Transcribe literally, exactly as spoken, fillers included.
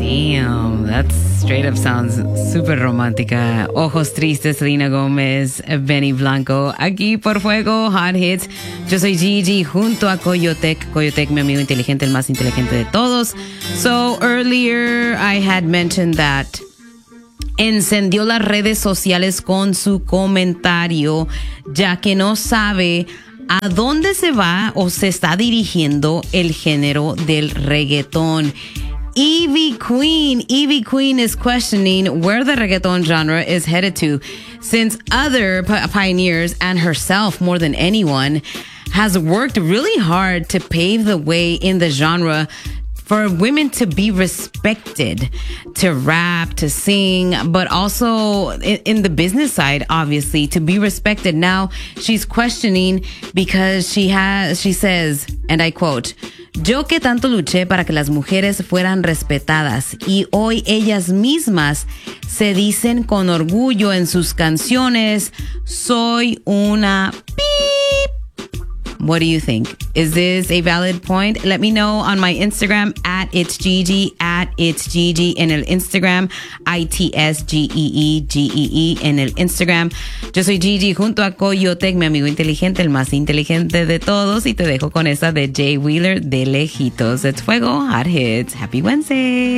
Damn, that straight up sounds super romántica. Ojos Tristes, Selena Gómez, Benny Blanco. Aquí por Fuego, Hot Hits. Yo soy Gigi junto a Coyotec. Coyotec, mi amigo inteligente, el más inteligente de todos. So earlier I had mentioned that encendió las redes sociales con su comentario, ya que no sabe a dónde se va o se está dirigiendo el género del reggaetón. Evie Queen. Evie Queen is questioning where the reggaeton genre is headed to, since other p- pioneers and herself, more than anyone, has worked really hard to pave the way in the genre for women to be respected, to rap, to sing, but also in, in the business side, obviously, to be respected. Now she's questioning because she has, she says, and I quote, "Yo que tanto luché para que las mujeres fueran respetadas y hoy ellas mismas se dicen con orgullo en sus canciones, soy una beep." What do you think? Is this a valid point? Let me know on my Instagram at it's Gigi, at it's Gigi en el Instagram, I T S G E E G E E en el Instagram. Yo soy Gigi junto a Coyotec, mi amigo inteligente, el más inteligente de todos, y te dejo con esa de Jay Wheeler de lejitos. It's Fuego, Hot Hits. Happy Wednesday.